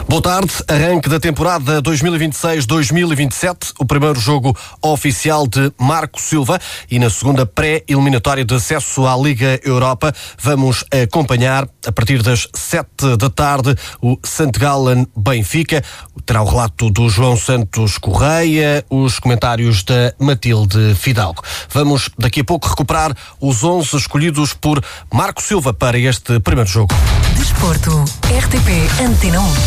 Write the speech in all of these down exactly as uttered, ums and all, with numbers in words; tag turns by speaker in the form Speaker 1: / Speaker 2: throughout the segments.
Speaker 1: Boa tarde, arranque da temporada dois mil e vinte e seis dois mil e vinte e sete, o primeiro jogo oficial de Marco Silva e na segunda pré-eliminatória de acesso à Liga Europa. Vamos acompanhar a partir das sete da tarde o Sant Gallen Benfica. Terá o relato do João Santos Correia, os comentários da Matilde Fidalgo. Vamos daqui a pouco recuperar os onze escolhidos por Marco Silva para este primeiro jogo.
Speaker 2: Desporto, R T P Antena um.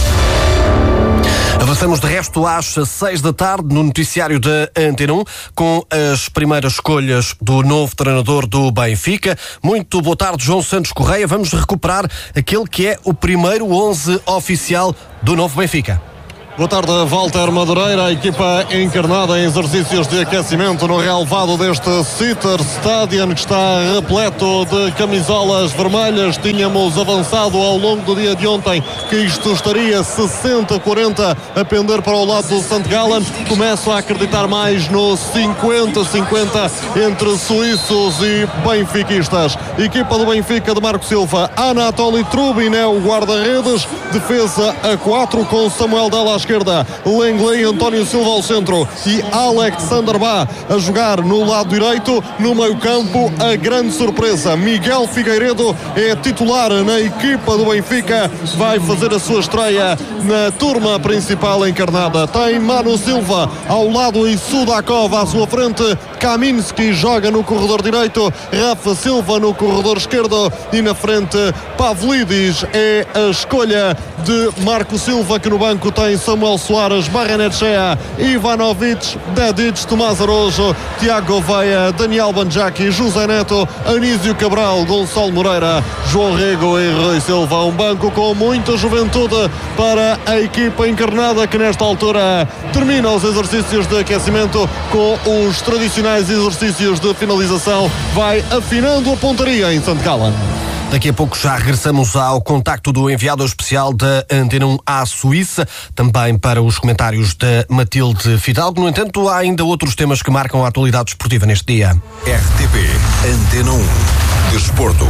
Speaker 1: Avançamos de resto às seis da tarde no noticiário da Antena um com as primeiras escolhas do novo treinador do Benfica. Muito boa tarde, João Santos Correia. Vamos recuperar aquele que é o primeiro onze oficial do novo Benfica.
Speaker 3: Boa tarde, Walter Madureira. A equipa encarnada em exercícios de aquecimento no relvado deste Sitter Stadion, que está repleto de camisolas vermelhas. Tínhamos avançado ao longo do dia de ontem que isto estaria sessenta a quarenta a pender para o lado do Sant Gallen. Começo a acreditar mais no cinquenta a cinquenta entre suíços e benfiquistas. Equipa do Benfica de Marco Silva. Anatoly Trubin é o guarda-redes. Defesa a quatro com Samuel Della à esquerda, Lenglet e António Silva ao centro e Alexander Bá a jogar no lado direito. No meio campo, a grande surpresa, Miguel Figueiredo é titular na equipa do Benfica, vai fazer a sua estreia na turma principal encarnada. Tem Manu Silva ao lado e Sudakov à sua frente. Kaminski joga no corredor direito, Rafa Silva no corredor esquerdo e na frente Pavlidis é a escolha de Marco Silva, que no banco tem Samuel Soares, Barrenetxea, Ivanovic, Dedic, Tomás Araújo, Tiago Veia, Daniel Banjaki, José Neto, Anísio Cabral, Gonçalo Moreira, João Rego e Rui Silva. Um banco com muita juventude para a equipa encarnada, que nesta altura termina os exercícios de aquecimento com os tradicionais exercícios de finalização. Vai afinando a pontaria em Sant Gallen.
Speaker 1: Daqui a pouco já regressamos ao contacto do enviado especial da Antena um à Suíça, também para os comentários da Matilde Fidalgo. No entanto, há ainda outros temas que marcam a atualidade esportiva neste dia.
Speaker 4: R T P Antena um. Desporto.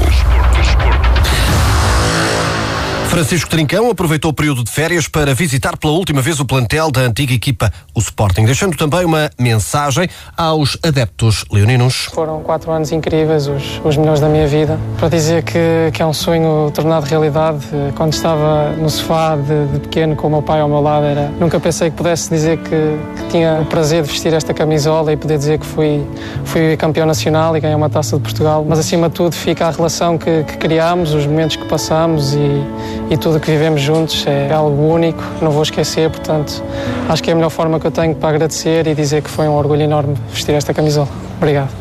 Speaker 1: Francisco Trincão aproveitou o período de férias para visitar pela última vez o plantel da antiga equipa, o Sporting, deixando também uma mensagem aos adeptos leoninos.
Speaker 5: Foram quatro anos incríveis, os, os melhores da minha vida, para dizer que, que é um sonho tornado realidade. Quando estava no sofá de, de pequeno com o meu pai ao meu lado, era, nunca pensei que pudesse dizer que, que tinha o prazer de vestir esta camisola e poder dizer que fui, fui campeão nacional e ganhei uma taça de Portugal. Mas acima de tudo fica a relação que, que criámos, os momentos que passamos e E tudo o que vivemos juntos é algo único, não vou esquecer, portanto, acho que é a melhor forma que eu tenho para agradecer e dizer que foi um orgulho enorme vestir esta camisola. Obrigado.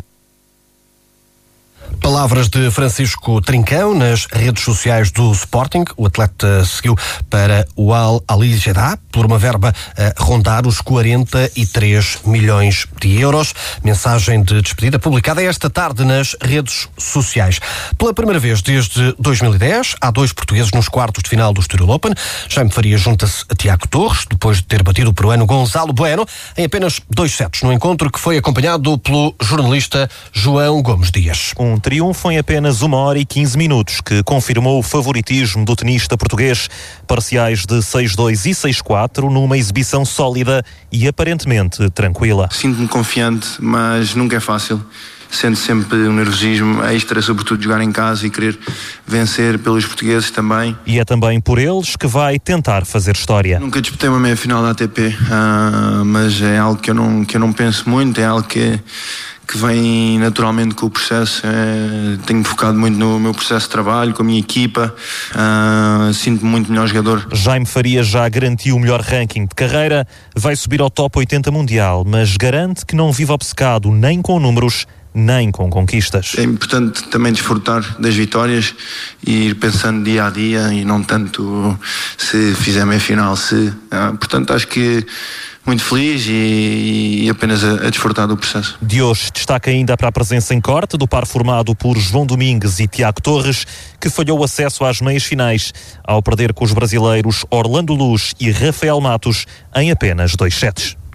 Speaker 1: Palavras de Francisco Trincão nas redes sociais do Sporting. O atleta seguiu para o Al Ahly Jeddah por uma verba a rondar os quarenta e três milhões de euros. Mensagem de despedida publicada esta tarde nas redes sociais. Pela primeira vez desde dois mil e dez, há dois portugueses nos quartos de final do Estoril Open. Jaime Faria junta-se a Tiago Torres, depois de ter batido o peruano Gonzalo Bueno em apenas dois sets, no encontro que foi acompanhado pelo jornalista João Gomes Dias.
Speaker 6: Um triunfo em apenas uma hora e quinze minutos, que confirmou o favoritismo do tenista português. Parciais de seis dois e seis quatro, numa exibição sólida e aparentemente tranquila.
Speaker 7: Sinto-me confiante, mas nunca é fácil. Sendo sempre um nervosismo extra, sobretudo jogar em casa e querer vencer pelos portugueses também.
Speaker 6: E é também por eles que vai tentar fazer história.
Speaker 7: Nunca disputei uma meia-final da A T P, uh, mas é algo que eu não, que eu não penso muito, é algo que... que vem naturalmente com o processo. É, tenho focado muito no meu processo de trabalho, com a minha equipa, uh, sinto-me muito melhor jogador.
Speaker 6: Jaime Faria já garantiu o melhor ranking de carreira, vai subir ao top oitenta mundial, mas garante que não vive obcecado nem com números, nem com conquistas.
Speaker 7: É importante também desfrutar das vitórias e ir pensando dia a dia e não tanto se fizer meia final, se... Uh, portanto, acho que muito feliz e, e apenas a, a desfrutar do processo.
Speaker 6: De hoje destaca ainda para a presença em corte do par formado por João Domingues e Tiago Torres, que falhou o acesso às meias finais ao perder com os brasileiros Orlando Luz e Rafael Matos em apenas dois sets.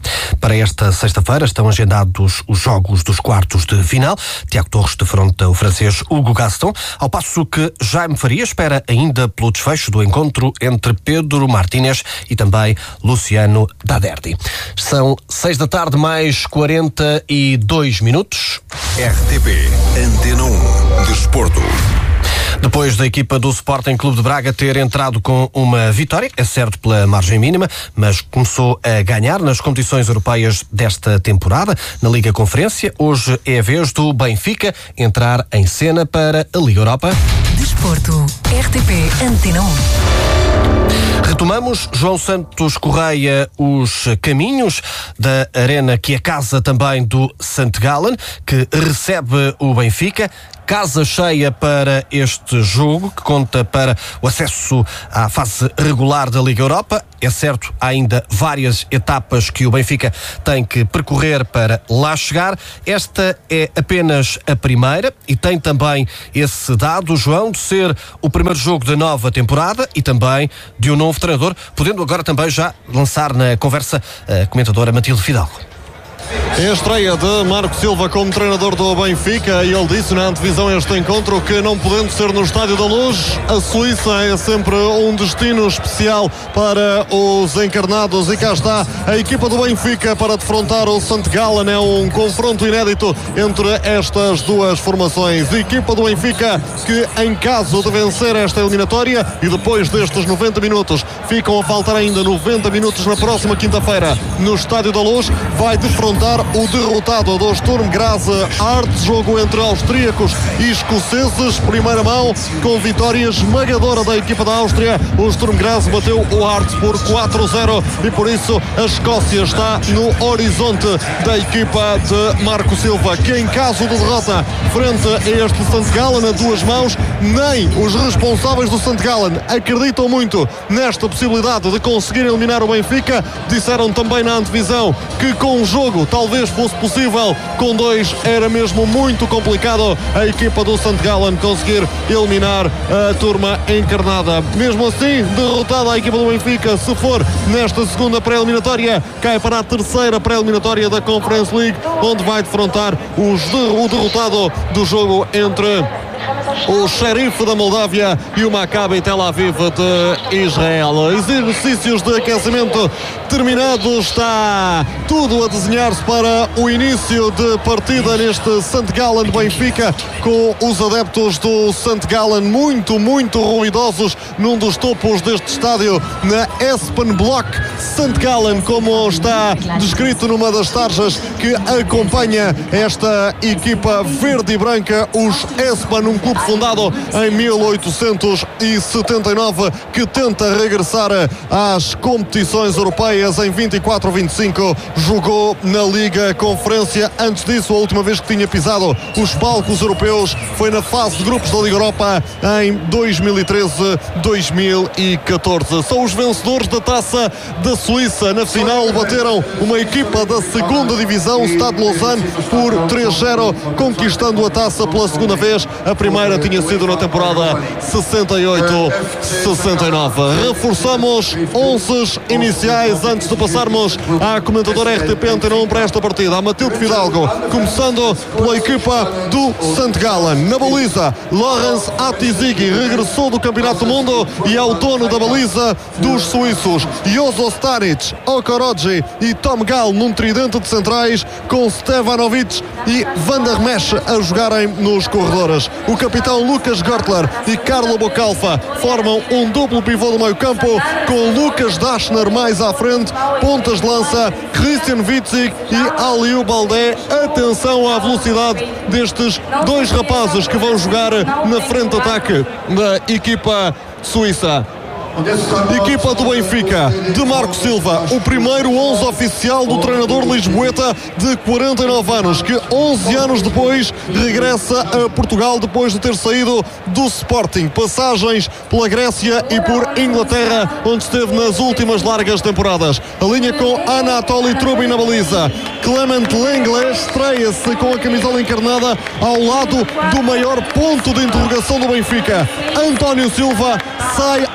Speaker 1: Para esta sexta-feira estão agendados os jogos dos quartos de final. Tiago Torres defronta o francês Hugo Gaston, ao passo que Jaime Faria espera ainda pelo desfecho do encontro entre Pedro Martínez e também Luciano Daderdi. São seis da tarde mais quarenta e dois minutos.
Speaker 4: R T P Antena um Desporto.
Speaker 1: Depois da equipa do Sporting Clube de Braga ter entrado com uma vitória, é certo pela margem mínima, mas começou a ganhar nas competições europeias desta temporada. Na Liga Conferência, hoje é a vez do Benfica entrar em cena para a Liga Europa.
Speaker 2: Desporto, R T P Antena um.
Speaker 1: Retomamos, João Santos Correia, os caminhos da arena que é casa também do Sant Gallen, que recebe o Benfica. Casa cheia para este jogo, que conta para o acesso à fase regular da Liga Europa. É certo, há ainda várias etapas que o Benfica tem que percorrer para lá chegar. Esta é apenas a primeira e tem também esse dado, João, de ser o primeiro jogo da nova temporada e também de um novo treinador, podendo agora também já lançar na conversa a comentadora Matilde Fidalgo.
Speaker 3: É a estreia de Marco Silva como treinador do Benfica e ele disse na antevisão este encontro que, não podendo ser no Estádio da Luz, a Suíça é sempre um destino especial para os encarnados, e cá está a equipa do Benfica para defrontar o Sant Gallen. É um confronto inédito entre estas duas formações. A equipa do Benfica que, em caso de vencer esta eliminatória, e depois destes noventa minutos ficam a faltar ainda noventa minutos na próxima quinta-feira no Estádio da Luz, vai defrontar o derrotado do Sturm Graz Art, jogo entre austríacos e escoceses, primeira mão, com vitória esmagadora da equipa da Áustria. O Sturm Graz bateu o Art por quatro a zero e por isso a Escócia está no horizonte da equipa de Marco Silva, que, em caso de derrota frente a este Sant Gallen a duas mãos, nem os responsáveis do Sant Gallen acreditam muito nesta possibilidade de conseguir eliminar o Benfica. Disseram também na antevisão que com o jogo talvez fosse possível, com dois era mesmo muito complicado a equipa do Sant Gallen conseguir eliminar a turma encarnada. Mesmo assim, derrotada a equipa do Benfica, se for nesta segunda pré-eliminatória, cai para a terceira pré-eliminatória da Conference League, onde vai defrontar os de, o derrotado do jogo entre o Xerife da Moldávia e o Maccabi Tel Aviv de Israel. Exercícios de aquecimento terminados, está tudo a desenhar-se para o início de partida neste Sant Gallen Benfica, com os adeptos do Sant Gallen muito, muito ruidosos num dos topos deste estádio, na Espen Block Sant Gallen, como está descrito numa das tarjas que acompanha esta equipa verde e branca, os Espen, um clube fundado em mil oitocentos e setenta e nove que tenta regressar às competições europeias. Em vinte e quatro vinte e cinco jogou na Liga Conferência. Antes disso, a última vez que tinha pisado os palcos europeus foi na fase de grupos da Liga Europa em dois mil e treze dois mil e catorze. São os vencedores da Taça da Suíça. Na final bateram uma equipa da segunda divisão, o Stade Lausanne, por três a zero, conquistando a taça pela segunda vez. A primeira tinha sido na temporada sessenta e oito sessenta e nove. Reforçamos onze iniciais antes de passarmos à comentadora R T P Antena um para esta partida. A Matilde Fidalgo, começando pela equipa do Sant Gallen. Na baliza, Lorenz Atizigi, regressou do Campeonato do Mundo e é o dono da baliza dos suíços. Jozo Stanic, Okoroji e Tom Gall num tridente de centrais, com Stevanovic e Van der Mesch a jogarem nos corredores. O capitão Lucas Görtler e Carlo Bocalfa formam um duplo pivô do meio campo, com Lucas Daschner mais à frente, pontas de lança Christian Witzig e Aliou Baldé. Atenção à velocidade destes dois rapazes que vão jogar na frente de ataque da equipa suíça. Equipa do Benfica de Marco Silva, o primeiro onze oficial do treinador lisboeta de quarenta e nove anos, que onze anos depois regressa a Portugal depois de ter saído do Sporting. Passagens pela Grécia e por Inglaterra, onde esteve nas últimas largas temporadas. A linha com Anatoly Trubin na baliza. Clement Lenglet estreia-se com a camisola encarnada ao lado do maior ponto de interrogação do Benfica. António Silva sai ou não sai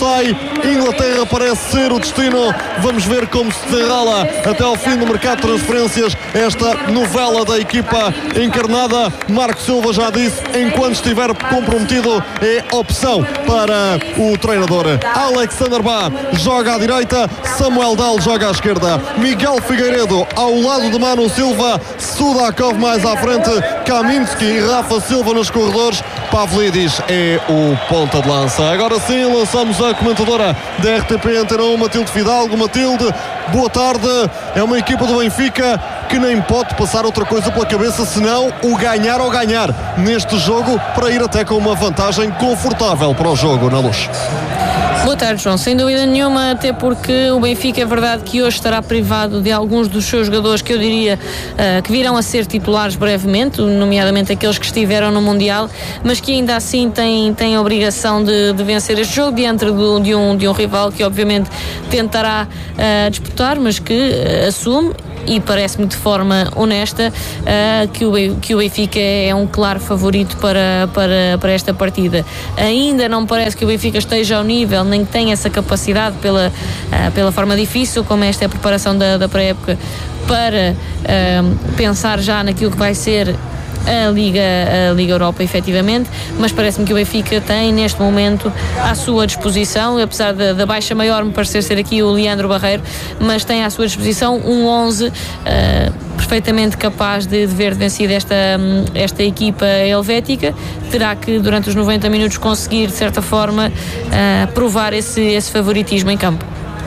Speaker 3: sai. Inglaterra parece ser o destino. Vamos ver como se desenrola até ao fim do mercado de transferências esta novela da equipa encarnada. Marco Silva já disse, enquanto estiver comprometido é opção para o treinador. Alexander Bá joga à direita, Samuel Dal joga à esquerda, Miguel Figueiredo ao lado de Manu Silva, Sudakov mais à frente, Kaminski e Rafa Silva nos corredores. Pavlidis é o ponta de lança. Agora sim, lançamos a comentadora da R T P Antena um, Matilde Fidalgo. Matilde, boa tarde. É uma equipa do Benfica que nem pode passar outra coisa pela cabeça senão o ganhar ou ganhar neste jogo para ir até com uma vantagem confortável para o jogo na Luz.
Speaker 8: Boa tarde, João. Sem dúvida nenhuma, até porque o Benfica é verdade que hoje estará privado de alguns dos seus jogadores que eu diria uh, que virão a ser titulares brevemente, nomeadamente aqueles que estiveram no Mundial, mas que ainda assim têm, têm a obrigação de, de vencer este jogo diante do, de, um, de um rival que obviamente tentará uh, disputar, mas que uh, assume, e parece-me de forma honesta, uh, que, o, que o Benfica é um claro favorito para, para, para esta partida. Ainda não parece que o Benfica esteja ao nível, nem que tenha essa capacidade pela, uh, pela forma difícil, como esta é a preparação da, da pré-época, para uh, pensar já naquilo que vai ser a Liga, a Liga Europa, efetivamente, mas parece-me que o Benfica tem neste momento à sua disposição, apesar da, da baixa maior me parecer ser aqui o Leandro Barreiro, mas tem à sua disposição um onze uh, perfeitamente capaz de, de ver vencida esta, esta equipa helvética. Terá que durante os noventa minutos conseguir de certa forma uh, provar esse, esse favoritismo em campo.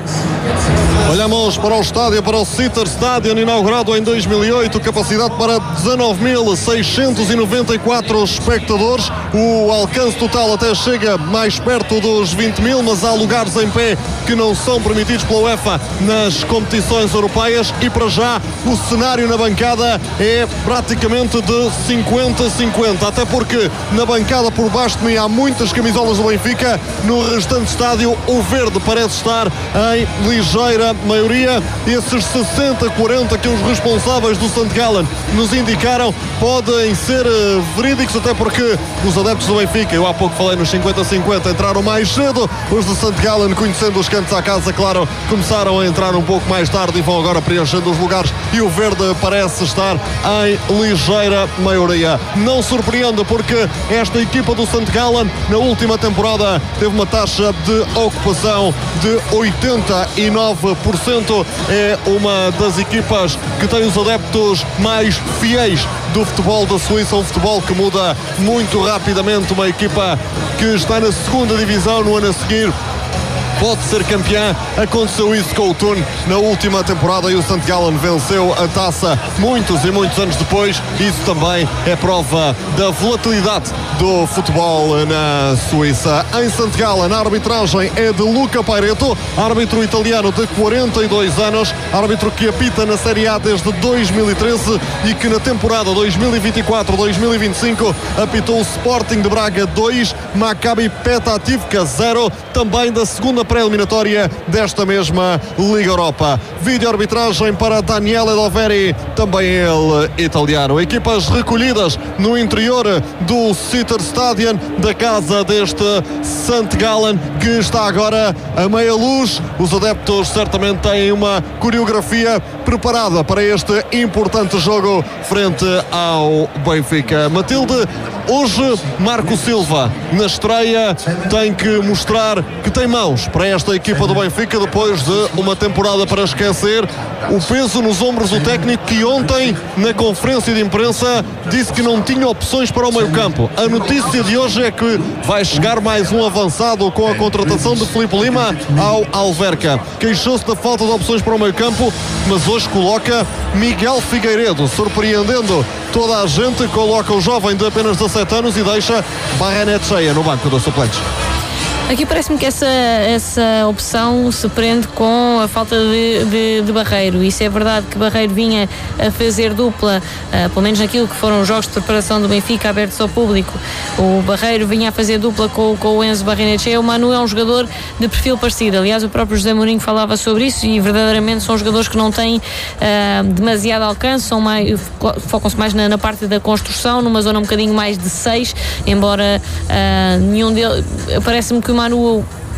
Speaker 3: Olhamos para o estádio, para o Citter Stadion, inaugurado em dois mil e oito, capacidade para dezanove mil seiscentos e noventa e quatro espectadores. O alcance total até chega mais perto dos vinte mil, mas há lugares em pé que não são permitidos pela UEFA nas competições europeias. E para já o cenário na bancada é praticamente de cinquenta a cinquenta, até porque na bancada por baixo de mim há muitas camisolas do Benfica. No restante estádio o verde parece estar em ligeira maioria. Esses sessenta a quarenta que os responsáveis do Saint Gallen nos indicaram podem ser uh, verídicos, até porque os adeptos do Benfica, eu há pouco falei nos cinquenta a cinquenta, entraram mais cedo. Os do Saint Gallen, conhecendo os cantos à casa, claro, começaram a entrar um pouco mais tarde e vão agora preenchendo os lugares, e o verde parece estar em ligeira maioria. Não surpreende, porque esta equipa do Saint Gallen na última temporada teve uma taxa de ocupação de oitenta e nove por cento. É uma das equipas que tem os adeptos mais fiéis do futebol da Suíça, um futebol que muda muito rapidamente, uma equipa que está na segunda divisão no ano a seguir pode ser campeã. Aconteceu isso com o Thun na última temporada e o Saint Gallen venceu a taça muitos e muitos anos depois. Isso também é prova da volatilidade do futebol na Suíça. Em Saint Gallen, a arbitragem é de Luca Pairetto, árbitro italiano de quarenta e dois anos, árbitro que apita na Série A desde dois mil e treze e que na temporada dois mil e vinte e quatro dois mil e vinte e cinco apitou o Sporting de Braga dois, Maccabi Petah Tikva zero, também da segunda pré-eliminatória desta mesma Liga Europa. Vídeo arbitragem para Daniele Doveri, também ele italiano. Equipas recolhidas no interior do Citter Stadion, da casa deste Saint Gallen, que está agora a meia luz. Os adeptos certamente têm uma coreografia preparada para este importante jogo frente ao Benfica. Matilde, hoje Marco Silva na estreia tem que mostrar que tem mãos para esta equipa do Benfica, depois de uma temporada para esquecer. O peso nos ombros do técnico, que ontem na conferência de imprensa disse que não tinha opções para o meio campo. A notícia de hoje é que vai chegar mais um avançado com a contratação de Filipe Lima ao Alverca. Queixou-se da falta de opções para o meio campo, mas hoje coloca Miguel Figueiredo, surpreendendo toda a gente. Coloca o jovem de apenas dezassete anos e deixa Barrenetxea no banco dos suplentes.
Speaker 8: Aqui parece-me que essa, essa opção se prende com a falta de, de, de Barreiro. Isso é verdade que Barreiro vinha a fazer dupla, uh, pelo menos naquilo que foram os jogos de preparação do Benfica abertos ao público. O Barreiro vinha a fazer dupla com, com o Enzo Barrenetxea. O Manu é um jogador de perfil parecido. Aliás, o próprio José Mourinho falava sobre isso, e verdadeiramente são jogadores que não têm uh, demasiado alcance, são mais, focam-se mais na, na parte da construção, numa zona um bocadinho mais de seis, embora uh, nenhum deles, parece-me que o Manu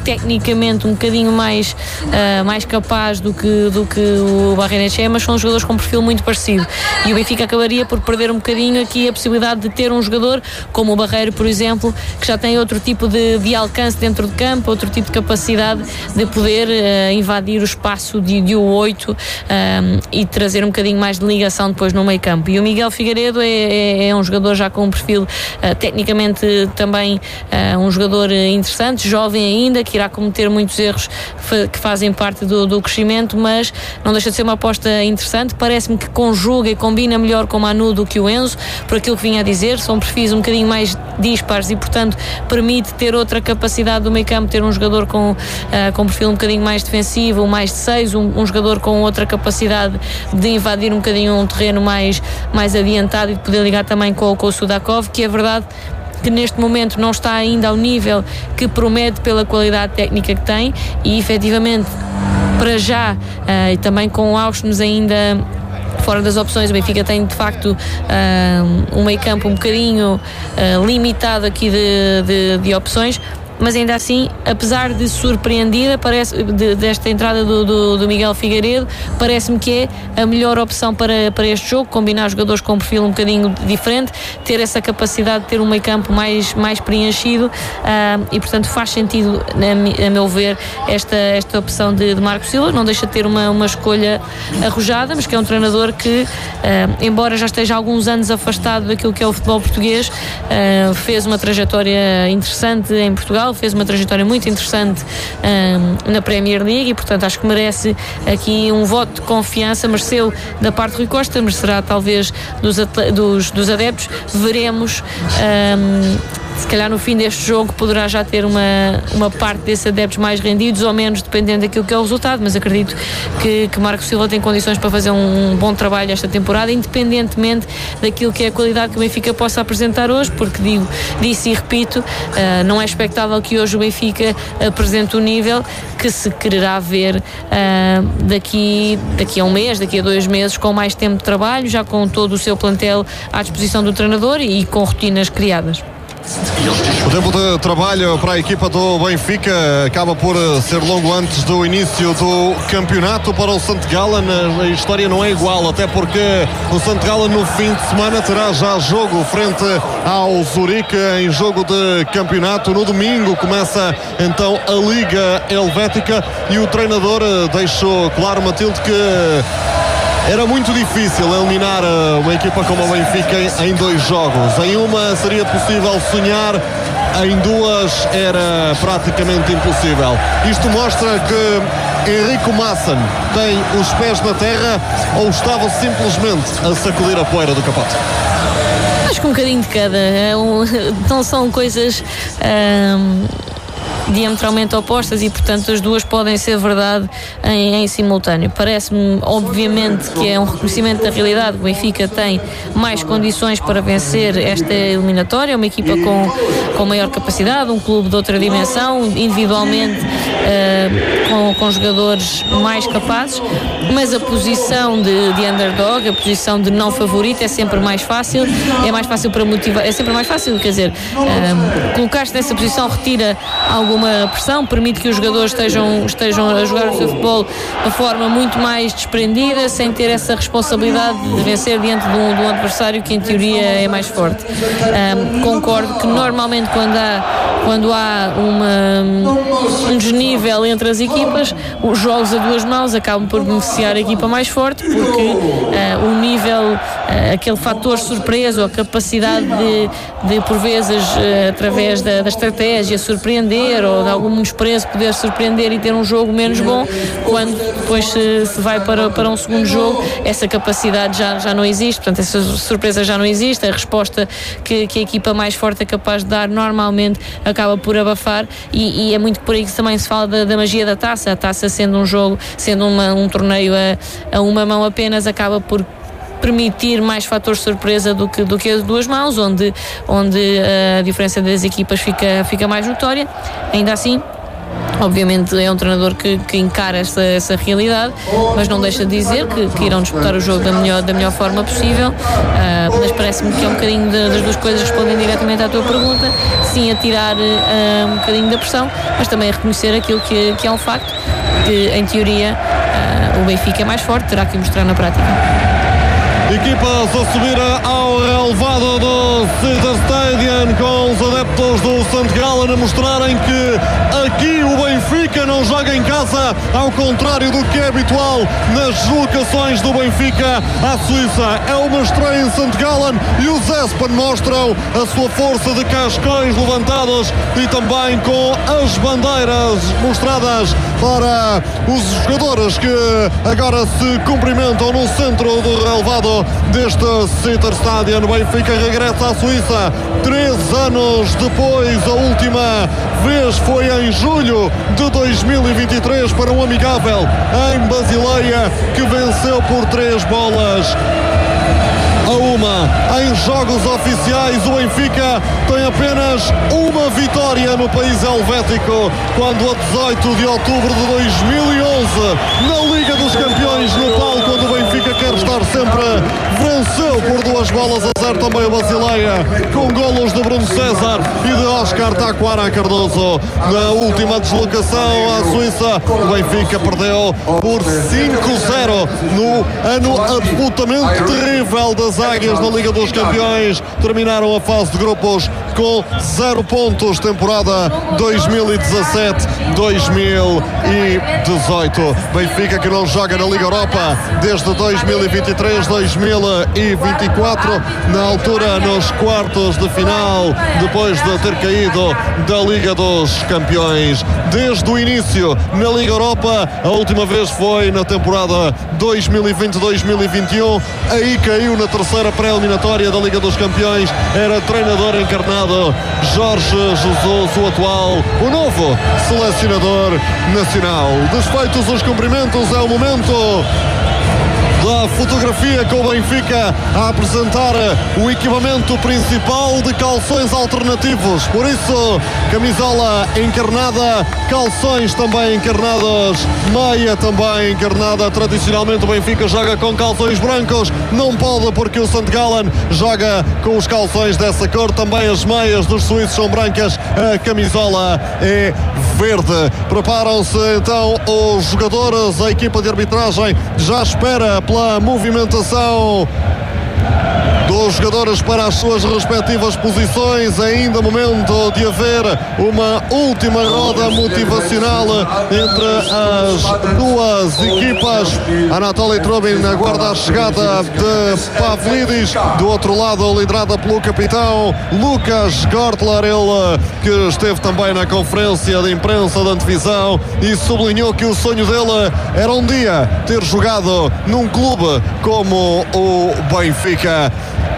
Speaker 8: tecnicamente um bocadinho mais, uh, mais capaz do que, do que o Barrenetxea, mas são jogadores com um perfil muito parecido, e o Benfica acabaria por perder um bocadinho aqui a possibilidade de ter um jogador como o Barreiro, por exemplo, que já tem outro tipo de, de alcance dentro de campo, outro tipo de capacidade de poder uh, invadir o espaço de, de o oito um, e trazer um bocadinho mais de ligação depois no meio campo. E o Miguel Figueiredo é, é, é um jogador já com um perfil uh, tecnicamente também uh, um jogador interessante, jovem ainda, que irá cometer muitos erros que fazem parte do, do crescimento, mas não deixa de ser uma aposta interessante. Parece-me que conjuga e combina melhor com o Manu do que o Enzo, por aquilo que vinha a dizer, são perfis um bocadinho mais dispares e, portanto, permite ter outra capacidade do meio campo, ter um jogador com, uh, com um perfil um bocadinho mais defensivo, um mais de seis, um, um jogador com outra capacidade de invadir um bocadinho um terreno mais, mais adiantado e de poder ligar também com, com o Sudakov, que é verdade que neste momento não está ainda ao nível que promete pela qualidade técnica que tem, e efetivamente para já uh, e também com o Auschwitz ainda fora das opções, o Benfica tem de facto uh, um meio campo um bocadinho uh, limitado aqui de, de, de opções, mas ainda assim, apesar de surpreendida parece, de, desta entrada do, do, do Miguel Figueiredo, parece-me que é a melhor opção para, para este jogo, combinar jogadores com um perfil um bocadinho diferente, ter essa capacidade de ter um meio campo mais, mais preenchido, uh, e portanto faz sentido, a, a meu ver, esta, esta opção de, de Marco Silva. Não deixa de ter uma, uma escolha arrojada, mas que é um treinador que, uh, embora já esteja há alguns anos afastado daquilo que é o futebol português, uh, fez uma trajetória interessante em Portugal, fez uma trajetória muito interessante um, na Premier League, e portanto acho que merece aqui um voto de confiança. Mereceu da parte de Rui Costa, merecerá talvez dos, dos, dos adeptos. Veremos, um, se calhar no fim deste jogo poderá já ter uma, uma parte desses adeptos mais rendidos ou menos, dependendo daquilo que é o resultado, mas acredito que, que Marco Silva tem condições para fazer um, um bom trabalho esta temporada, independentemente daquilo que é a qualidade que o Benfica possa apresentar hoje, porque digo, disse e repito, uh, não é expectável que hoje o Benfica apresente o nível que se quererá ver uh, daqui, daqui a um mês, daqui a dois meses, com mais tempo de trabalho, já com todo o seu plantel à disposição do treinador e, e com rotinas criadas.
Speaker 3: O tempo de trabalho para a equipa do Benfica acaba por ser longo antes do início do campeonato. Para o Sant Gallen a história não é igual, até porque o Sant Gallen no fim de semana terá já jogo frente ao Zurique em jogo de campeonato. No domingo começa então a Liga Helvética e o treinador deixou claro, Matilde, que era muito difícil eliminar uma equipa como o Benfica em dois jogos. Em uma seria possível sonhar, em duas era praticamente impossível. Isto mostra que Henrico Maassen tem os pés na terra ou estava simplesmente a sacudir a poeira do capote?
Speaker 8: Acho que um bocadinho de cada. É um, não são coisas Um... diametralmente opostas e, portanto, as duas podem ser verdade em, em simultâneo. Parece-me, obviamente, que é um reconhecimento da realidade. O Benfica tem mais condições para vencer esta eliminatória, é uma equipa com, com maior capacidade, um clube de outra dimensão, individualmente uh, com, com jogadores mais capazes, mas a posição de, de underdog, a posição de não favorito é sempre mais fácil, é mais fácil para motivar, é sempre mais fácil, quer dizer, uh, colocar-se nessa posição retira alguma pressão, permite que os jogadores estejam, estejam a jogar o seu futebol de forma muito mais desprendida, sem ter essa responsabilidade de vencer diante de um, de um adversário que em teoria é mais forte. Um, concordo que normalmente quando há, quando há uma, um desnível entre as equipas, os jogos a duas mãos acabam por beneficiar a equipa mais forte, porque uh, o nível, uh, aquele fator surpresa ou a capacidade de, de por vezes, uh, através da, da estratégia, surpreender ou de algum desprezo poder surpreender e ter um jogo menos bom, quando depois se, se vai para, para um segundo jogo, essa capacidade já, já não existe, portanto essa surpresa já não existe, a resposta que, que a equipa mais forte é capaz de dar normalmente acaba por abafar, e, e é muito por aí que também se fala da, da magia da taça. A taça, sendo um jogo, sendo uma, um torneio a, a uma mão apenas, acaba por permitir mais fatores de surpresa do que, do que as duas mãos, onde, onde a diferença das equipas fica, fica mais notória. Ainda assim, Obviamente é um treinador que, que encara essa, essa realidade, mas não deixa de dizer que, que irão disputar o jogo da melhor, da melhor forma possível. Uh, mas parece-me que é um bocadinho de, das duas coisas, respondendo diretamente à tua pergunta, sim, a tirar uh, um bocadinho da pressão, mas também a reconhecer aquilo que, que é um facto, que em teoria uh, o Benfica é mais forte, terá que mostrar na prática.
Speaker 3: Equipas a subir ao relevado do Citar Stadium, com os adeptos do Sant Gallen a mostrarem que aqui o Benfica não joga em casa, ao contrário do que é habitual nas deslocações do Benfica à Suíça. É uma estreia em Sant Gallen e os Espen mostram a sua força de cascões levantados e também com as bandeiras mostradas para os jogadores que agora se cumprimentam no centro do relevado deste Citar Stadium. O Benfica regressa à Suíça três anos depois. A última vez foi em julho de dois mil e vinte e três para um amigável em Basileia, que venceu por três bolas a uma. Em jogos oficiais, o Benfica tem apenas uma vitória no país helvético, quando a dezoito de outubro de dois mil e onze, na Liga dos Campeões, no palco onde o Benfica quer estar sempre, venceu por duas bolas a zero também o Basileia, com golos de Bruno César e de Oscar Taquara Cardoso. Na última deslocação à Suíça, o Benfica perdeu por cinco a zero no ano absolutamente terrível das Águias na Liga dos Campeões. Terminaram a fase de grupos com zero pontos, temporada dois mil e dezassete dois mil e dezoito. Benfica que não joga na Liga Europa desde dois mil e vinte e três dois mil e vinte e quatro, na altura nos quartos de final, depois de ter caído da Liga dos Campeões. Desde o início na Liga Europa, a última vez foi na temporada dois mil e vinte dois mil e vinte e um, aí caiu na terceira pré-eliminatória da Liga dos Campeões. Era treinador encarnado Jorge Jesus, o atual, o novo selecionador nacional. Desfeitos os cumprimentos, é o momento da fotografia com o Benfica a apresentar o equipamento principal de calções alternativos. Por isso, camisola encarnada, calções também encarnados, meia também encarnada. Tradicionalmente o Benfica joga com calções brancos, não pode porque o Sant Gallen joga com os calções dessa cor. Também as meias dos suíços são brancas, a camisola é verde. Preparam-se então os jogadores, a equipa de arbitragem já espera pela movimentação dos jogadores para as suas respectivas posições. Ainda momento de haver uma última roda motivacional entre as duas equipas. Anatoly Trubin aguarda a chegada de Pavlidis, do outro lado liderada pelo capitão Lukas Gortler, ele que esteve também na conferência de imprensa da antevisão e sublinhou que o sonho dele era um dia ter jogado num clube como o Benfica.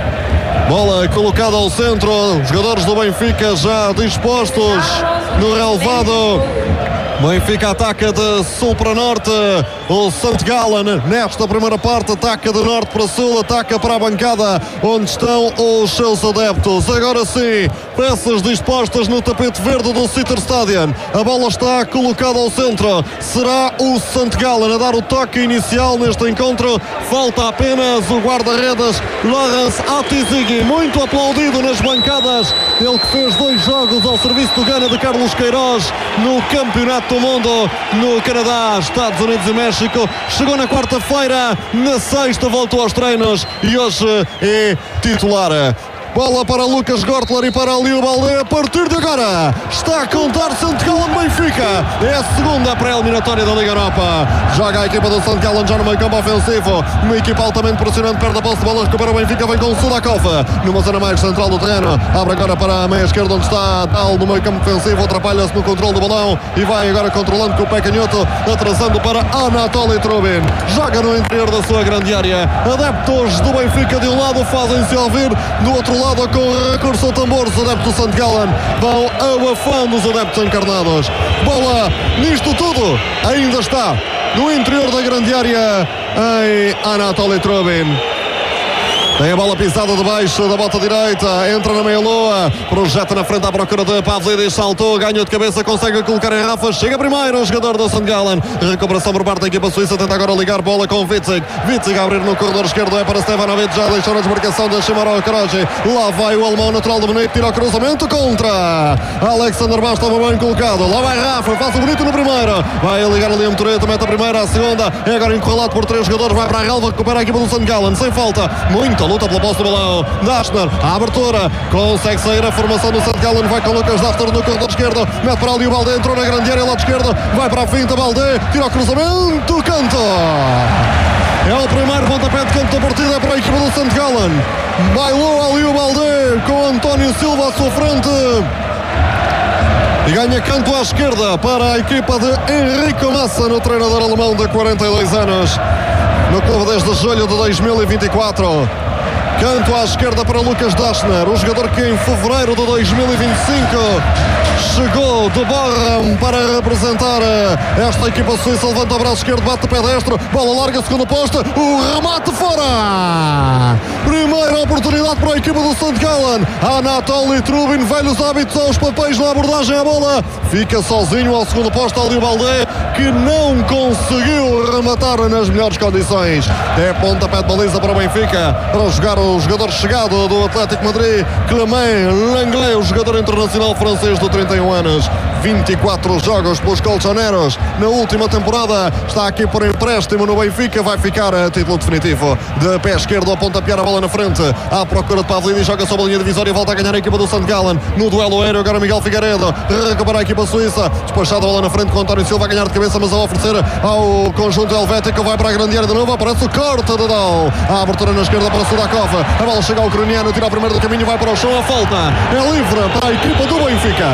Speaker 3: Bola colocada ao centro, os jogadores do Benfica já dispostos no relevado. Benfica ataca de sul para norte, o Sant Gallen nesta primeira parte ataca de norte para sul, ataca para a bancada onde estão os seus adeptos. Agora sim, peças dispostas no tapete verde do Citar Stadium. A bola está colocada ao centro, será o Sant Gallen a dar o toque inicial neste encontro. Falta apenas o guarda-redes Laurens Atizigi, muito aplaudido nas bancadas, ele que fez dois jogos ao serviço do Gana de Carlos Queiroz no Campeonato do Mundo no Canadá, Estados Unidos e México. Chegou na quarta-feira, na sexta voltou aos treinos e hoje é titular. Bola para Lukas Gortler e para Aliou Baldé. A partir de agora está a contar Sant Gallen Benfica. É a segunda pré-eliminatória da Liga Europa. Joga a equipa do Sant Gallen já no meio campo ofensivo. Uma equipa altamente pressionante, perde a posse de bola, recupera o Benfica, vem com o Sudakov numa zona mais central do terreno. Abre agora para a meia esquerda onde está Tal no meio campo defensivo. Atrapalha-se no controle do balão e vai agora controlando com o pé canhoto, atrasando para Anatoly Trubin. Joga no interior da sua grande área. Adeptos do Benfica de um lado fazem-se ouvir, do outro lado com recurso ao tambor, os adeptos do Sant Gallen vão abafando os adeptos encarnados. Bola nisto tudo ainda está no interior da grande área em Anatoly Trubin. Tem a bola pisada debaixo da bota direita, entra na meia-lua, projeta na frente à procura de Pavlidis, saltou, ganhou de cabeça, consegue colocar em Rafa, chega primeiro o jogador do Saint Gallen, recuperação por parte da equipa suíça, tenta agora ligar bola com Witzig, Witzig a abrir no corredor esquerdo, é para Stevanovic, já deixou na desmarcação de Shimaro Kroji, lá vai o alemão natural do Munique, tira o cruzamento contra Alexander Bá, estava bem colocado, lá vai Rafa, faz o bonito no primeiro, vai ligar ali a Motoreto, mete a primeira, a segunda, é agora encurralado por três jogadores, vai para a relva, recupera a equipa do Saint Gallen, sem falta, muita luta pela posse do balão. Dashner, a abertura, consegue sair a formação do Saint Gallen, vai com Lucas Dashner no corredor esquerdo, mete para ali o Baldé, entrou na grande área, lado esquerdo, vai para a finta, Baldé, tira o cruzamento, canto. É o primeiro pontapé de canto da partida para a equipa do Saint Gallen. Bailou ali o Baldé com António Silva à sua frente. E ganha canto à esquerda para a equipa de Enrico Massa, no treinador alemão de quarenta e dois anos. No clube desde julho de dois mil e vinte e quatro. Canto à esquerda para Lucas Dashner, o jogador que em fevereiro de dois mil e vinte e cinco chegou de Bochum para representar esta equipa suíça. Levanta o braço esquerdo, bate o pé destro, bola larga, segundo posto, o remate fora! Primeira oportunidade para a equipa do Saint Gallen. Anatoly Trubin, velhos hábitos aos papéis na abordagem à bola, fica sozinho ao segundo posto, ali o Baldé, que não conseguiu rematar nas melhores condições. É pontapé de baliza para o Benfica, para jogar o jogador chegado do Atlético Madrid, Clément Lenglet, o jogador internacional francês de trinta e um anos, vinte e quatro jogos pelos colchoneros na última temporada, está aqui por empréstimo no Benfica, vai ficar a título definitivo. De pé esquerdo a pontapear a bola na frente, à procura de Pavlidis, joga sobre a linha divisória e volta a ganhar a equipa do Saint Gallen no duelo aéreo. Agora Miguel Figueiredo recupera a equipa suíça, despachada a bola na frente com António Silva a ganhar de cabeça, mas a oferecer ao conjunto helvético, vai para a grande área de novo, aparece o corte de Dal, a abertura na esquerda para Sudakov, a bola chega ao ucraniano, tira o primeiro do caminho, vai para o chão, a falta é livre para a equipa do Benfica.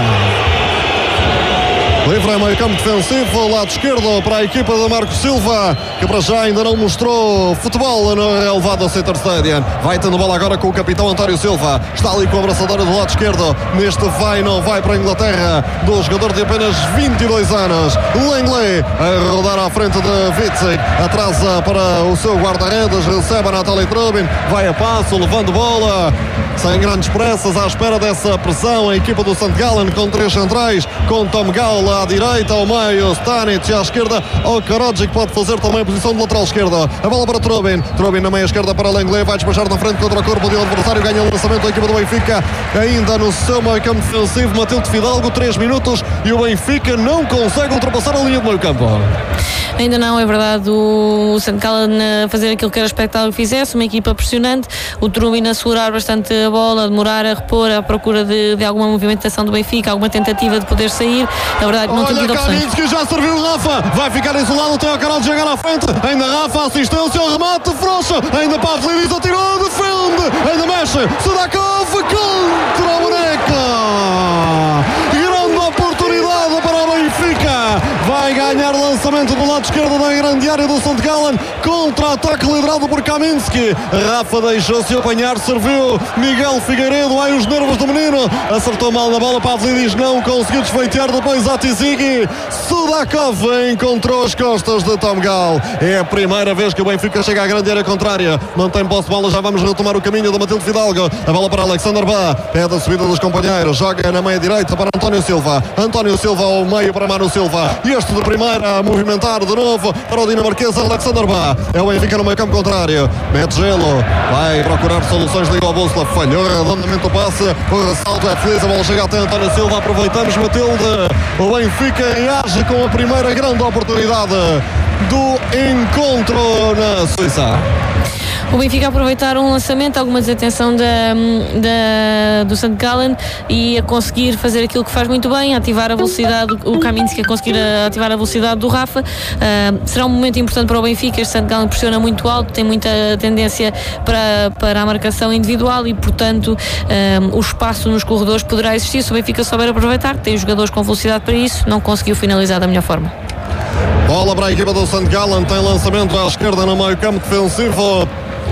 Speaker 3: Livre é meio campo defensivo, lado esquerdo para a equipa de Marco Silva, que para já ainda não mostrou futebol no relevado Citar Stadium. Vai tendo bola agora com o capitão António Silva, está ali com a abraçadora do lado esquerdo, neste vai não vai para a Inglaterra, do jogador de apenas vinte e dois anos, Lenglet, a rodar à frente de Witzig, atrasa para o seu guarda-redes, recebe a Natalie Trubin, vai a passo, levando bola, sem grandes pressas, à espera dessa pressão, a equipa do Saint Gallen com três centrais, com Tom Gall à direita, ao meio, Stanic à esquerda, o Krojic pode fazer também a posição de lateral esquerda, a bola para Trubin, Trubin na meia esquerda para Lenglet, vai despachar na frente contra o corpo do adversário, ganha o lançamento da equipa do Benfica, ainda no seu meio campo defensivo, Matilde Fidalgo, três minutos e o Benfica não consegue ultrapassar a linha de meio campo.
Speaker 8: Ainda não, é verdade, o Saint Gallen a fazer aquilo que era expectável que fizesse, uma equipa pressionante, o Trubin a segurar bastante a bola, a demorar a repor à procura de, de alguma movimentação do Benfica, alguma tentativa de poder sair, na verdade não tem tido opções.
Speaker 3: Olha, que já serviu Rafa, vai ficar isolado, tem o canal de chegar à frente, ainda Rafa, assistência, o remate, frouxo, ainda Pavlidis atirou, defende, ainda mexe, Sudakov contra o Boneca, grande oportunidade para o Benfica, vai ganhar lançamento do lado esquerdo da grande área do Saint Gallen, contra-ataque liderado por Kaminski, Rafa deixou-se apanhar, serviu Miguel Figueiredo, aí os nervos do menino, acertou mal na bola, Pavlidis não conseguiu desfeitear, depois a Tizigi, Sudakov encontrou as costas de Tom Gall, é a primeira vez que o Benfica chega à grande área contrária, mantém posse de bola, já vamos retomar o caminho de Matilde Fidalgo, a bola para Alexander Bá, pede a subida dos companheiros, joga na meia direita para António Silva, António Silva ao meio para Manu Silva, e este de primeira a movimentar de novo para o dinamarquês Alexander Bá, é o Benfica no meio campo contrário, mete gelo, vai procurar soluções, liga ao Bússola, falhou redondamente o passe, o ressalto é feliz, a bola chega até António Silva, aproveitamos Matilde, o Benfica reage com a primeira grande oportunidade do encontro na Suíça.
Speaker 8: O Benfica a aproveitar um lançamento, alguma desatenção da, da, do Saint Gallen e a conseguir fazer aquilo que faz muito bem, ativar a velocidade, o Kaminski a conseguir ativar a velocidade do Rafa. Uh, será um momento importante para o Benfica, este Saint Gallen pressiona muito alto, tem muita tendência para, para a marcação individual e, portanto, uh, o espaço nos corredores poderá existir se o Benfica souber aproveitar, tem jogadores com velocidade para isso, não conseguiu finalizar da melhor forma.
Speaker 3: Bola para a equipa do Saint Gallen, tem lançamento à esquerda no meio campo defensivo.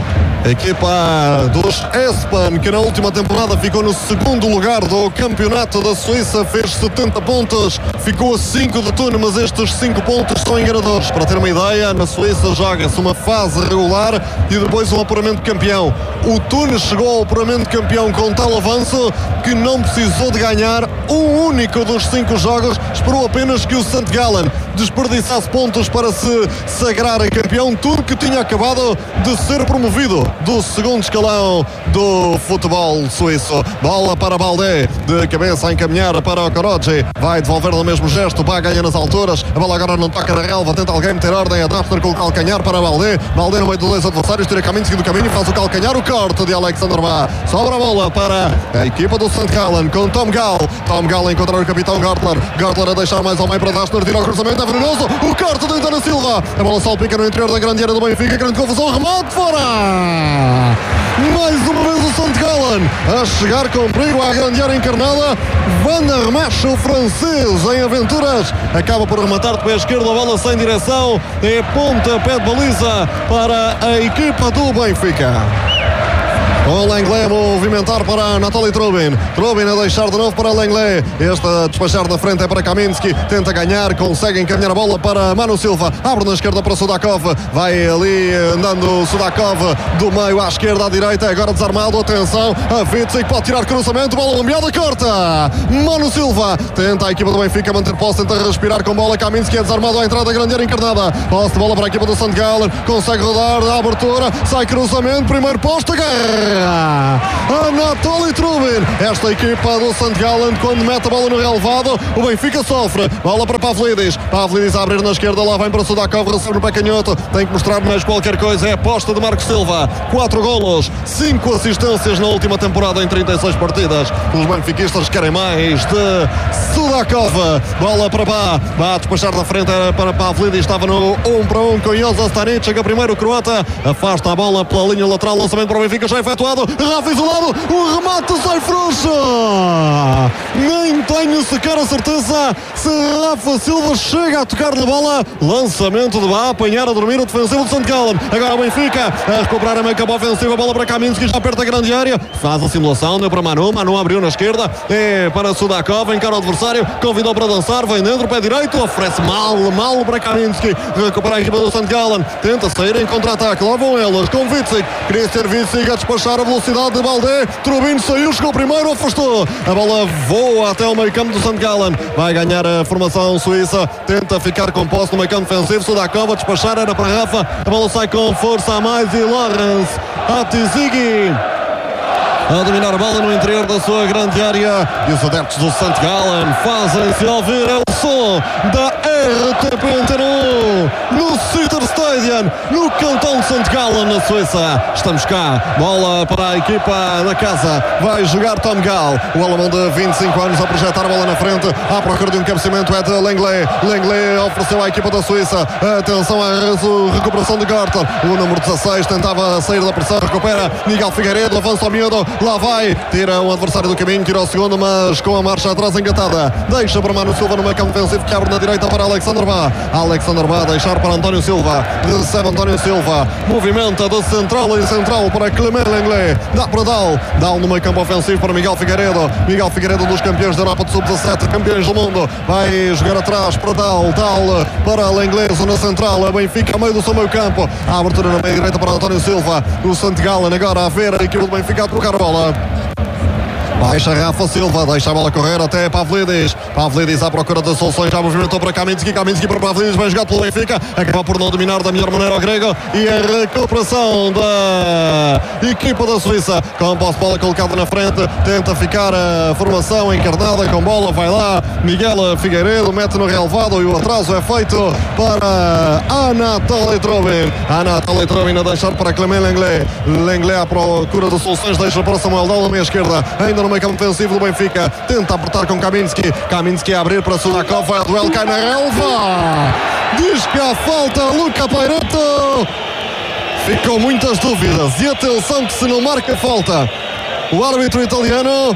Speaker 3: A equipa dos Espan, que na última temporada ficou no segundo lugar do campeonato da Suíça, fez setenta pontos, ficou a cinco de Thun, mas estes cinco pontos são enganadores. Para ter uma ideia, na Suíça joga-se uma fase regular e depois um apuramento de campeão. O Thun chegou ao apuramento de campeão com tal avanço que não precisou de ganhar um único dos cinco jogos, esperou apenas que o Saint Gallen desperdiçasse pontos para se sagrar campeão. Thun, que tinha acabado de ser promovido do segundo escalão do futebol suíço. Bola para Baldé, de cabeça a encaminhar para o Koroji, vai devolver no mesmo gesto, vai ganhar nas alturas, a bola agora não toca na relva, tenta alguém meter ordem, a Drapner com o calcanhar para Baldé, Baldé no meio dos dois adversários, tira caminho, seguindo o caminho, faz o calcanhar, o corte de Alexander Bá, sobra a bola para a equipa do Saint Gallen com Tom Gall, Tom Gall a encontrar o capitão Gartler, Gartler a deixar mais ao meio para Drapner, tira o cruzamento, é venenoso, o corte de António Silva, a bola salpica no interior da grande área do Benfica, grande confusão, remate fora! Mais uma vez o Saint Gallen a chegar com perigo à grande área encarnada. Van der Mesch, o francês em aventuras, acaba por rematar de pé esquerdo, a bola sem direção, é pontapé de baliza para a equipa do Benfica. Com Lenglet a movimentar para Anatoly Trubin. Trubin a deixar de novo para Lenglet. Este a despachar na frente é para Kaminski. Tenta ganhar, consegue encaminhar a bola para Manu Silva. Abre na esquerda para Sudakov. Vai ali andando Sudakov do meio à esquerda à direita. Agora desarmado. Atenção. A Witsig pode tirar cruzamento. Bola lambeada, corta. Manu Silva tenta a equipa do Benfica manter posse. Tenta respirar com bola. Kaminski é desarmado à entrada da grande área encarnada. Posse de bola para a equipa do Saint Gallen. Consegue rodar a abertura. Sai cruzamento. Primeiro posto. Guerra. Anatoly Trubin, esta equipa do Saint Gallen, quando mete a bola no relevado, o Benfica sofre. Bola para Pavlidis, Pavlidis a abrir na esquerda, lá vem para Sudakov, recebe no pé canhoto, tem que mostrar mais qualquer coisa, é a aposta de Marcos Silva. Quatro golos, cinco assistências na última temporada em trinta e seis partidas. Os benfiquistas querem mais de Sudakov. Bola para Bá, Bá a despachar na frente para Pavlidis, estava no um para um com Joza Stanic, chega primeiro o croata, afasta a bola pela linha lateral, lançamento para o Benfica, já efetuado. Rafa isolado, o remate sai frouxo. Nem tenho sequer a certeza se Rafa Silva chega a tocar na bola. Lançamento de Bá, apanhar a dormir o defensivo do Saint Gallen. Agora o Benfica a recuperar a meio campo ofensivo, a bola para Kaminski, já perto da grande área, faz a simulação, deu para Manu, Manu abriu na esquerda, é para Sudakov, encara o adversário, convidou para dançar, vem dentro, pé direito, oferece mal, mal para Kaminski, recupera a equipa do Saint Gallen, tenta sair em contra-ataque, lá vão elas, com Witsig, queria ser Witsig a despachar a velocidade de Baldé, Trubin saiu, chegou primeiro, afastou, a bola voa até o meio campo do Saint Gallen, vai ganhar a formação suíça, tenta ficar com posse no meio campo defensivo, Sudakov a despachar, era para Rafa, a bola sai com força a mais e Lawrence Atizigi a dominar a bola no interior da sua grande área e os adeptos do Saint Gallen fazem-se ouvir o som da R T P Antena um no Sitter Stadium, no cantão de Saint Gallen, na Suíça. Estamos cá, bola para a equipa da casa, vai jogar Tom Gall, o alemão de vinte e cinco anos a projetar a bola na frente, à procura de um cabeceamento é de Lenglet. Lenglet ofereceu à equipa da Suíça, atenção à recuperação de Gartler, o número dezasseis tentava sair da pressão, recupera Miguel Figueiredo, avança ao miúdo, lá vai, tira o adversário do caminho, tira o segundo, mas com a marcha atrás engatada, deixa para Manu Silva no meio campo defensivo, que abre na direita para Alexander Bá, Alexander Bá a deixar para António Silva, recebe António Silva, movimenta de central em central para Clement Lenglet, dá para Dal, Dal no meio campo ofensivo para Miguel Figueiredo, Miguel Figueiredo dos campeões da Europa de sub dezassete, campeões do mundo, vai jogar atrás para Dal, Dal para Lenglet, zona central, a Benfica a meio do seu meio campo, a abertura na meia direita para António Silva, o Saint Gallen agora a ver a equipe do Benfica a trocar a bola. Baixa Rafa Silva, deixa a bola correr até Pavlidis. Pavlidis à procura de soluções, já movimentou para Kaminski, Kaminski para Pavlidis, vai jogar pelo Benfica, acaba por não dominar da melhor maneira o grego e a recuperação da equipa da Suíça, com a posse de bola colocada na frente, tenta ficar a formação encarnada com bola, vai lá Miguel Figueiredo, mete no relevado e o atraso é feito para Anatoly Trubin. Anatoly Trubin a deixar para Clement Lenglet. Lenglet à procura de soluções, deixa para Samuel Dal na meia esquerda, ainda no meio campo defensivo do Benfica, tenta apertar com Kaminski, Kaminski a abrir para Sudakov, vai ao duelo, cai na relva, diz que há falta Luca Pairetto, ficou muitas dúvidas e atenção que se não marca falta o árbitro italiano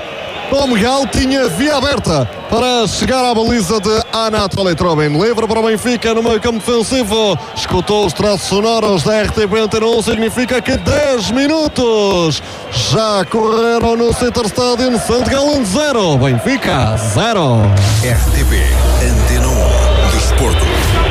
Speaker 3: Tom Gal tinha via aberta para chegar à baliza de Anatoly Trubin. Livre para o Benfica no meio campo defensivo. Escutou os traços sonoros da R T P Antena um. Significa que dez minutos já correram no Citter Stadium. St. Gallen zero, Benfica zero.
Speaker 4: R T P Antena um. Desporto.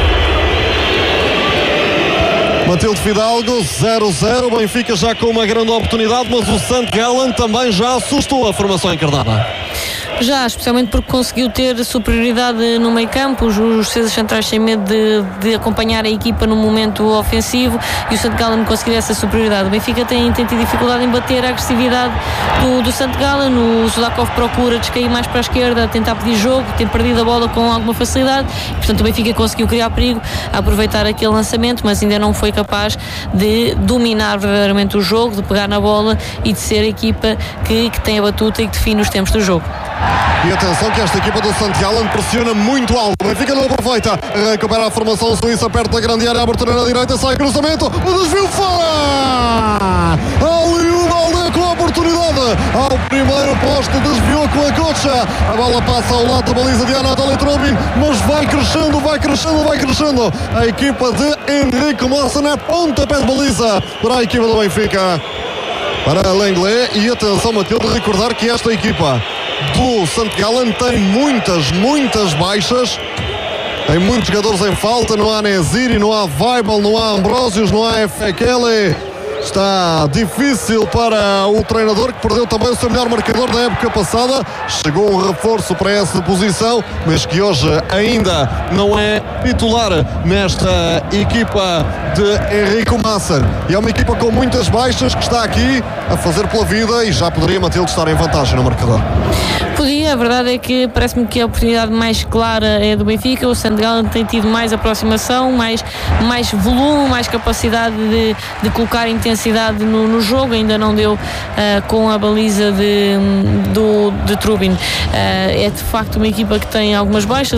Speaker 3: Matilde Fidalgo, zero zero. Benfica já com uma grande oportunidade, mas o Saint Gallen também já assustou a formação encarnada.
Speaker 8: Já, especialmente porque conseguiu ter superioridade no meio campo, os, os defesas centrais sem medo de, de acompanhar a equipa no momento ofensivo, e o Saint Gallen conseguiu essa superioridade. O Benfica tem, tem tido dificuldade em bater a agressividade do, do Saint Gallen. O Sudakov procura descair mais para a esquerda, tentar pedir jogo, tem perdido a bola com alguma facilidade, e, portanto o Benfica conseguiu criar perigo, aproveitar aquele lançamento, mas ainda não foi capaz de dominar verdadeiramente o jogo, de pegar na bola e de ser a equipa que, que tem a batuta e que define os tempos do jogo.
Speaker 3: E atenção que esta equipa do Saint Gallen pressiona muito alto. O Benfica não aproveita. Recupera a formação suíça perto da grande área. Abertura na direita. Sai cruzamento. O desvio fora. Ali o Balde com a oportunidade. Ao primeiro posto. Desviou com a coxa. A bola passa ao lado da baliza de Anatoly Trubin. Mas vai crescendo, vai crescendo, vai crescendo. A equipa de Henrique Massa na pontapé de baliza para a equipa do Benfica. Para Lenglet. E atenção, Matilde, recordar que esta equipa do Saint Gallen tem muitas, muitas baixas. Tem muitos jogadores em falta. Não há Neziri, não há Weibel, não há Ambrosius, não há Efekele. Está difícil para o treinador, que perdeu também o seu melhor marcador da época passada. Chegou um reforço para essa posição, mas que hoje ainda não é titular nesta equipa de Henrique Massa. E é uma equipa com muitas baixas que está aqui a fazer pela vida, e já poderia Matilde estar em vantagem no marcador.
Speaker 8: Podia, a verdade é que parece-me que a oportunidade mais clara é do Benfica. O Saint Gallen tem tido mais aproximação, mais, mais volume, mais capacidade de, de colocar intensidade no, no jogo. Ainda não deu uh, com a baliza de, do, de Trubin. Uh, é de facto uma equipa que tem algumas baixas.